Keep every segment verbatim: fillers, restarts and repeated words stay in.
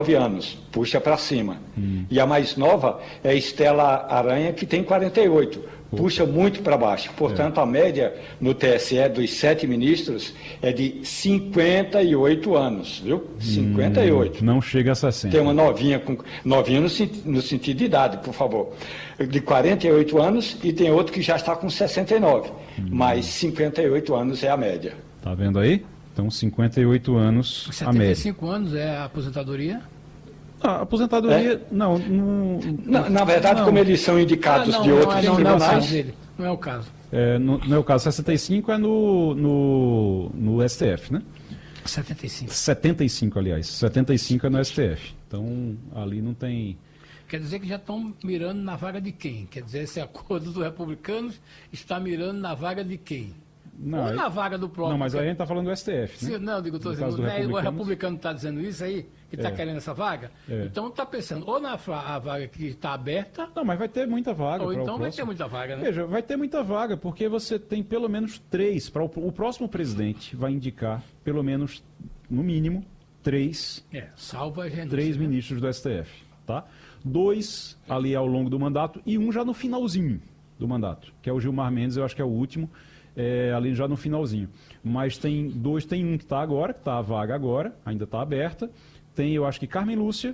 anos, puxa para cima. Hum. E a mais nova é Estela Aranha, que tem quarenta e oito, puxa muito para baixo. Portanto, é. a média no T S E dos sete ministros é de cinquenta e oito anos, viu? cinquenta e oito. Hum, não chega a sessenta. Tem uma novinha, com, novinha no, no sentido de idade, por favor, de quarenta e oito anos, e tem outro que já está com sessenta e nove, hum. mas cinquenta e oito anos é a média. Tá vendo aí? Então, cinquenta e oito anos a média. setenta e cinco anos é a aposentadoria? A aposentadoria, é? não, não, não. Na verdade, não. como eles são indicados ah, não, de outros não, tribunais... Não é o caso dele, não é o caso. É, no, não é o caso, sessenta e cinco é no, no, no S T F, né? setenta e cinco. setenta e cinco, aliás. setenta e cinco é no S T F. Então, ali não tem... Quer dizer que já estão mirando na vaga de quem? Quer dizer, esse acordo dos republicanos está mirando na vaga de quem? Não, Ou na vaga do próprio... Não, mas aí a gente está falando do S T F, né? Se, não, digo, estou dizendo, né, o republicano está dizendo isso aí, que está é. querendo essa vaga, é. então está pensando ou na a vaga que está aberta... Não, mas vai ter muita vaga. Ou então vai ter muita vaga, né? Veja, vai ter muita vaga, porque você tem pelo menos três, para o, o próximo presidente vai indicar pelo menos, no mínimo, três... É, salva a renúncia, Três né? ministros do S T F, tá? Dois ali ao longo do mandato e um já no finalzinho do mandato, que é o Gilmar Mendes, eu acho que é o último... É, ali já no finalzinho. Mas tem dois, tem um que está agora, que está a vaga agora, ainda está aberta. Tem, eu acho que Carmen Lúcia.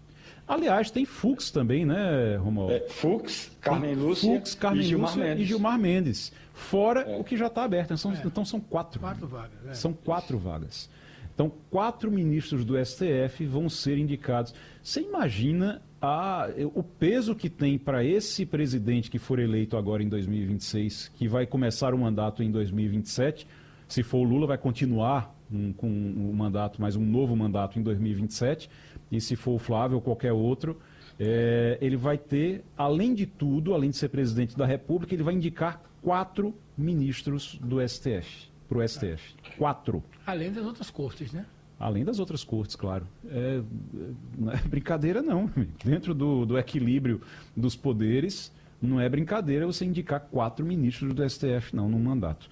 Aliás, tem Fux também, né, Romualdo? É, Fux, Carmen Lúcia, Fux, Carmen e, Gilmar Lúcia Mendes. e Gilmar Mendes. Fora é. o que já está aberto. Então, é. então são quatro. Quatro vagas. É. São quatro vagas. Então, quatro ministros do S T F vão ser indicados. Você imagina a, o peso que tem para esse presidente que for eleito agora em dois mil e vinte e seis, que vai começar o mandato em dois mil e vinte e sete. Se for o Lula, vai continuar um, com um mandato, mais um novo mandato em dois mil e vinte e sete. E se for o Flávio ou qualquer outro, é, ele vai ter, além de tudo, além de ser presidente da República, ele vai indicar quatro ministros do S T F. Para o S T F. Quatro. Além das outras cortes, né? Além das outras cortes, claro. É, não é brincadeira, não. Dentro do, do equilíbrio dos poderes, não é brincadeira você indicar quatro ministros do S T F, não, num mandato.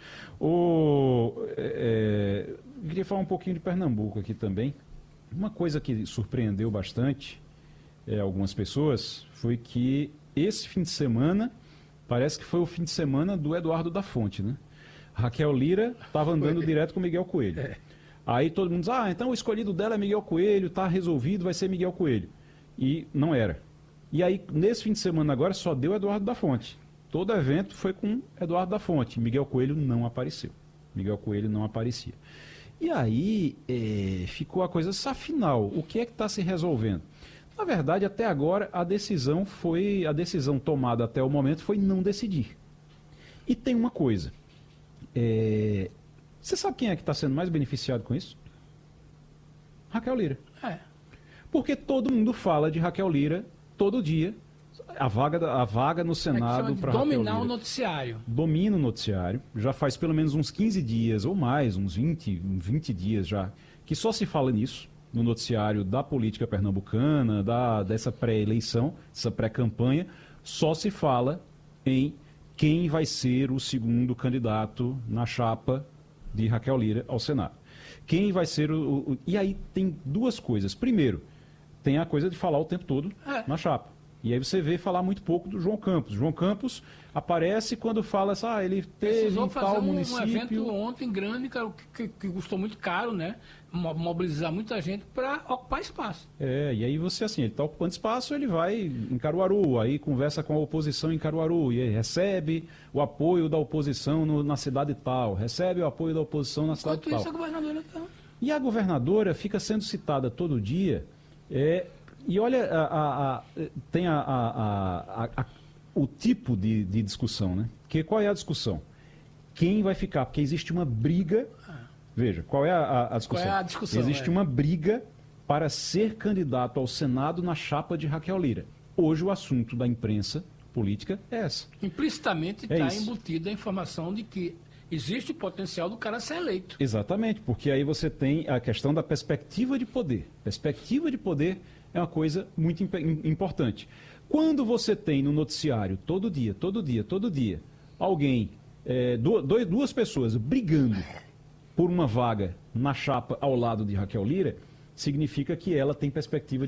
O, é, eu queria falar um pouquinho de Pernambuco aqui também. Uma coisa que surpreendeu bastante é, algumas pessoas foi que esse fim de semana, parece que foi o fim de semana do Eduardo da Fonte, né? Raquel Lira estava andando Foi. direto com Miguel Coelho. É. Aí todo mundo diz, ah, então o escolhido dela é Miguel Coelho, está resolvido, vai ser Miguel Coelho. E não era. E aí, nesse fim de semana agora, só deu Eduardo da Fonte. Todo evento foi com Eduardo da Fonte. Miguel Coelho não apareceu. Miguel Coelho não aparecia. E aí, é, ficou a coisa, afinal, o que é que está se resolvendo? Na verdade, até agora, a decisão foi, a decisão tomada até o momento foi não decidir. E tem uma coisa. É... Você sabe quem é que está sendo mais beneficiado com isso? Raquel Lira. É. Porque todo mundo fala de Raquel Lira todo dia. A vaga, a vaga no Senado é para Raquel Lira. Dominar o noticiário. Domina o noticiário. Já faz pelo menos uns quinze dias, ou mais, uns vinte, vinte dias já, que só se fala nisso, no noticiário da política pernambucana, da, dessa pré-eleição, dessa pré-campanha, só se fala em quem vai ser o segundo candidato na chapa de Raquel Lira ao Senado. Quem vai ser o... o e aí tem duas coisas. Primeiro, tem a coisa de falar o tempo todo é. na chapa. E aí você vê falar muito pouco do João Campos. João Campos aparece quando fala assim, ah, ele teve Precisou em fazer tal um, município... um evento ontem grande, que, que, que custou muito caro, né? Mobilizar muita gente para ocupar espaço. É, e aí você assim, ele está ocupando espaço, ele vai em Caruaru, aí conversa com a oposição em Caruaru, e aí recebe o apoio da oposição no, na cidade tal, recebe o apoio da oposição na cidade Enquanto tal. isso, a governadora tá... E a governadora fica sendo citada todo dia, é, e olha, a, a, a, tem a, a, a, a, o tipo de, de discussão, né? Que, qual é a discussão? Quem vai ficar? Porque existe uma briga... Veja, qual é a, a discussão? Qual é a discussão? Existe é? uma briga para ser candidato ao Senado na chapa de Raquel Lira. Hoje o assunto da imprensa política é essa. Implicitamente é está embutida a informação de que existe o potencial do cara ser eleito. Exatamente, porque aí você tem a questão da perspectiva de poder. Perspectiva de poder é uma coisa muito imp importante. Quando você tem no noticiário, todo dia, todo dia, todo dia, alguém, é, do, dois, duas pessoas brigando por uma vaga na chapa ao lado de Raquel Lira, significa que ela tem perspectiva de